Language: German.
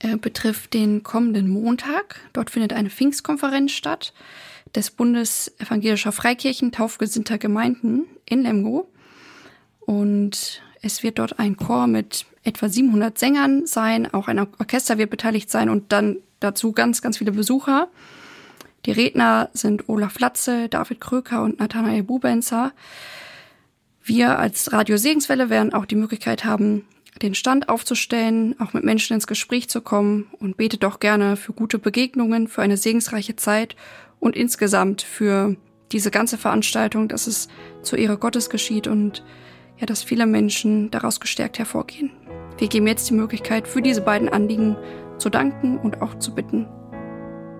betrifft den kommenden Montag. Dort findet eine Pfingstkonferenz statt des Bundes Evangelischer Freikirchen Taufgesinnter Gemeinden in Lemgo. Und es wird dort ein Chor mit etwa 700 Sängern sein. Auch ein Orchester wird beteiligt sein und dann dazu ganz, ganz viele Besucher. Die Redner sind Olaf Latze, David Kröker und Nathanael Bubenzer. Wir als Radio Segenswelle werden auch die Möglichkeit haben, den Stand aufzustellen, auch mit Menschen ins Gespräch zu kommen, und betet doch gerne für gute Begegnungen, für eine segensreiche Zeit und insgesamt für diese ganze Veranstaltung, dass es zur Ehre Gottes geschieht und ja, dass viele Menschen daraus gestärkt hervorgehen. Wir geben jetzt die Möglichkeit, für diese beiden Anliegen zu danken und auch zu bitten.